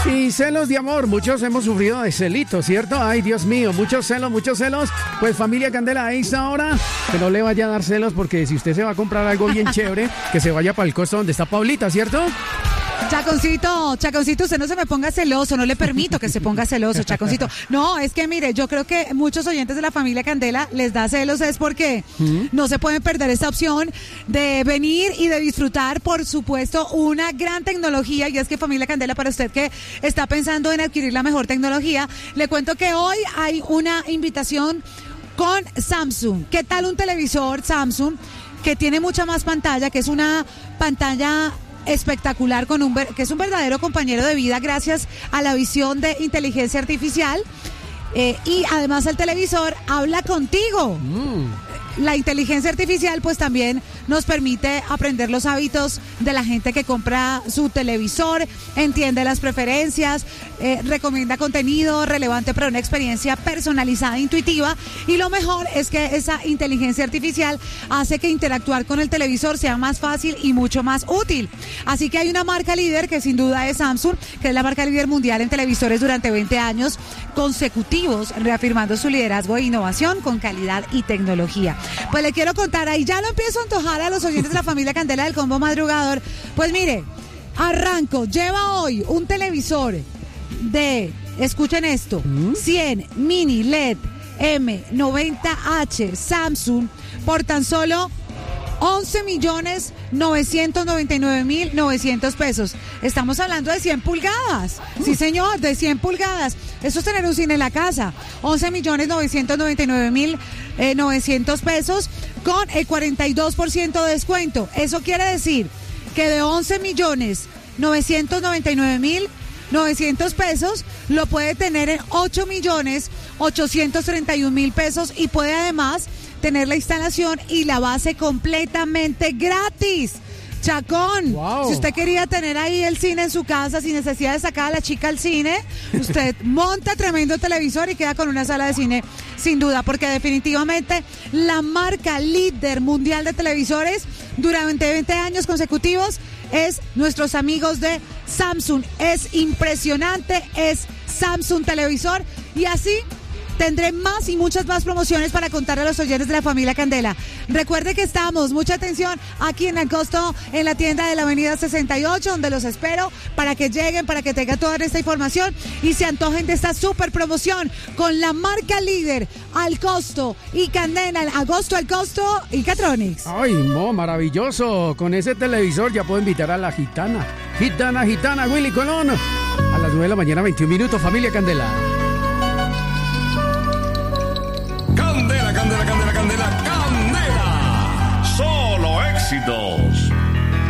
Y celos de amor, muchos hemos sufrido de celitos, ¿cierto? Ay, Dios mío, muchos celos. Pues familia Candela, a esta hora, que no le vaya a dar celos, porque si usted se va a comprar algo bien chévere, que se vaya para el costo donde está Paulita, ¿cierto? Chaconcito, usted no se me ponga celoso, no le permito que se ponga celoso, Chaconcito. No, es que mire, yo creo que muchos oyentes de la familia Candela les da celos es porque no se pueden perder esta opción de venir y de disfrutar, por supuesto, una gran tecnología. Y es que familia Candela, para usted que está pensando en adquirir la mejor tecnología, le cuento que hoy hay una invitación con Samsung. ¿Qué tal un televisor Samsung que tiene mucha más pantalla, que es una pantalla espectacular, que es un verdadero compañero de vida gracias a la visión de inteligencia artificial, y además el televisor habla contigo? La inteligencia artificial pues también nos permite aprender los hábitos de la gente que compra su televisor, entiende las preferencias, recomienda contenido relevante para una experiencia personalizada e intuitiva, y lo mejor es que esa inteligencia artificial hace que interactuar con el televisor sea más fácil y mucho más útil. Así que hay una marca líder que sin duda es Samsung, que es la marca líder mundial en televisores durante 20 años consecutivos, reafirmando su liderazgo e innovación con calidad y tecnología. Pues le quiero contar, ahí ya lo empiezo a antojar a los oyentes de la familia Candela del Combo Madrugador. Pues mire, arranco, lleva hoy un televisor de, escuchen esto, 100 mini LED M90H Samsung por tan solo 11.999.900 pesos. Estamos hablando de 100 pulgadas. Sí, señor, de 100 pulgadas. Eso es tener un cine en la casa. 11.999.900 pesos con el 42% de descuento. Eso quiere decir que de 11.999.900 pesos lo puede tener en 8.831.000 pesos, y puede además tener la instalación y la base completamente gratis. Chacón, wow. Si usted quería tener ahí el cine en su casa sin necesidad de sacar a la chica al cine, usted monta tremendo televisor y queda con una sala de cine sin duda, porque definitivamente la marca líder mundial de televisores durante 20 años consecutivos es nuestros amigos de Samsung. Es impresionante, es Samsung Televisor, y así tendré más y muchas más promociones para contar a los oyentes de la familia Candela. Recuerde que estamos, mucha atención, aquí en el costo, en la tienda de la avenida 68, donde los espero para que lleguen, para que tengan toda esta información y se antojen de esta super promoción con la marca líder al costo y Candela, agosto al costo y Catronics. Ay, no, maravilloso. Con ese televisor ya puedo invitar a la gitana, Willy Colón, a las 9 de la mañana, 21 minutos, familia Candela. Candela, Candela, Candela, Candela, Candela. Solo éxito.